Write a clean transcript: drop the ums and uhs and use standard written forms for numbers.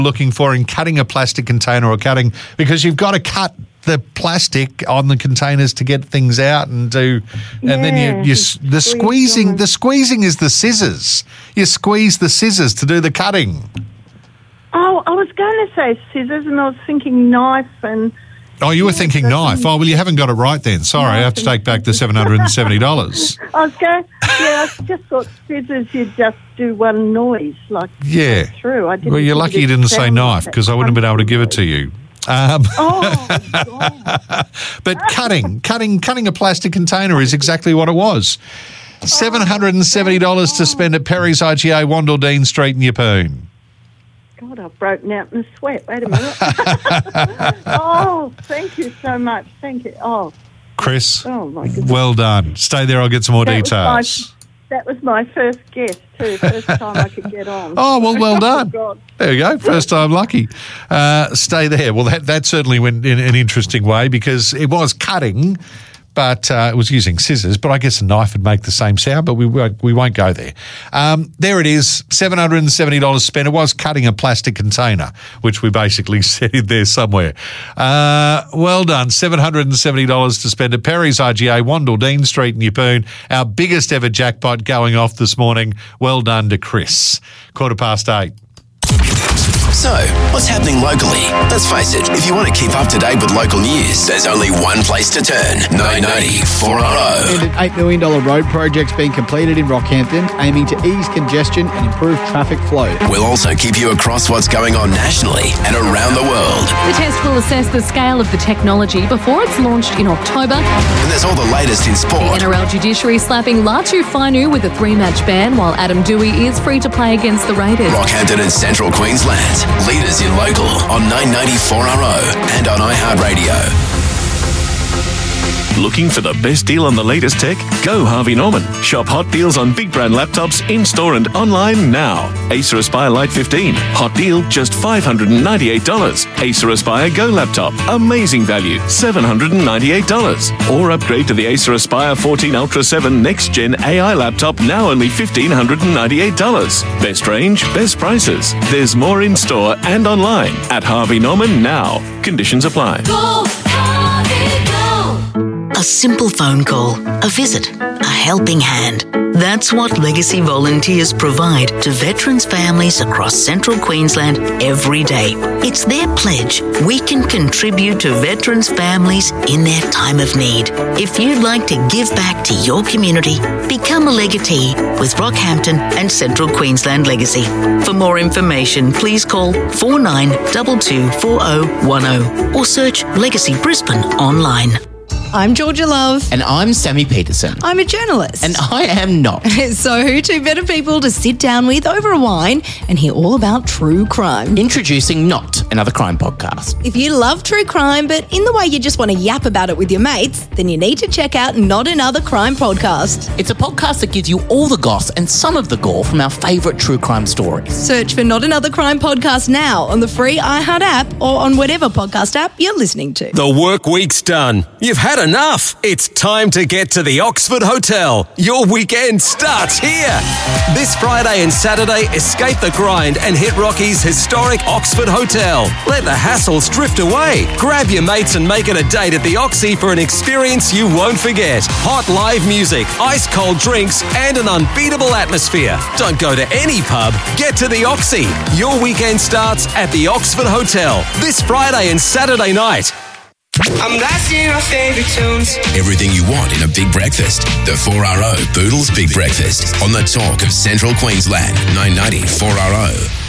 looking for in cutting a plastic container or cutting, because you've got to cut the plastic on the containers to get things out and do, and then the squeezing is the scissors. You squeeze the scissors to do the cutting. Oh, I was going to say scissors, and I was thinking knife and. Oh, you were thinking knife. Oh, well, you haven't got it right then. Sorry, I have to take back the $770. I just thought scissors, you'd just do one noise, like through. I didn't. Well, you're lucky you didn't say knife, because I wouldn't have been able to give it to you. God. But cutting a plastic container is exactly what it was. $770 to spend at Perry's IGA, Wandle Dean Street in Yeppoon. God, I've broken out in a sweat. Wait a minute. Oh, thank you so much. Thank you. Oh, Chris, my goodness. Well done. Stay there, I'll get some more details. That was my first guess too, first time I could get on. Oh, well done. God. There you go, first time lucky. Stay there. Well, that certainly went in an interesting way, because it was cutting, but it was using scissors. But I guess a knife would make the same sound, but we won't go there. There it is, $770 spent. It was cutting a plastic container, which we basically said in there somewhere. Well done, $770 to spend at Perry's IGA, Wandle Dean Street in Yeppoon. Our biggest ever jackpot going off this morning. Well done to Chris. 8:15. So, what's happening locally? Let's face it, if you want to keep up to date with local news, there's only one place to turn. 990 4RO. And an $8 million road project's been completed in Rockhampton, aiming to ease congestion and improve traffic flow. We'll also keep you across what's going on nationally and around the world. The test will assess the scale of the technology before it's launched in October. And there's all the latest in sport. The NRL judiciary slapping Latu Fainu with a 3-match ban, while Adam Dewey is free to play against the Raiders. Rockhampton and Central Queensland. Leaders in local on 994RO and on iHeartRadio. Looking for the best deal on the latest tech? Go Harvey Norman. Shop hot deals on big brand laptops in-store and online now. Acer Aspire Lite 15. Hot deal, just $598. Acer Aspire Go laptop. Amazing value, $798. Or upgrade to the Acer Aspire 14 Ultra 7 Next Gen AI laptop, now only $1,598. Best range, best prices. There's more in-store and online at Harvey Norman now. Conditions apply. Go Harvey, go! A simple phone call, a visit, a helping hand. That's what Legacy volunteers provide to veterans' families across Central Queensland every day. It's their pledge we can contribute to veterans' families in their time of need. If you'd like to give back to your community, become a legatee with Rockhampton and Central Queensland Legacy. For more information, please call 49224010 or search Legacy Brisbane online. I'm Georgia Love. And I'm Sammy Peterson. I'm a journalist. And I am not. So who two better people to sit down with over a wine and hear all about true crime? Introducing Not, another crime podcast. If you love true crime, but in the way you just want to yap about it with your mates, then you need to check out Not Another Crime Podcast. It's a podcast that gives you all the goss and some of the gore from our favourite true crime stories. Search for Not Another Crime Podcast now on the free iHeart app or on whatever podcast app you're listening to. The work week's done. You've had enough. It's time to get to the Oxford Hotel. Your weekend starts here. This Friday and Saturday, escape the grind and hit Rocky's historic Oxford Hotel. Let the hassles drift away. Grab your mates and make it a date at the Oxy for an experience you won't forget. Hot live music, ice cold drinks, and an unbeatable atmosphere. Don't go to any pub. Get to the Oxy. Your weekend starts at the Oxford Hotel this Friday and Saturday night. I'm blasting my favorite tunes. Everything you want in a big breakfast. The 4RO Boodles Big Breakfast on the talk of Central Queensland. 990 4RO.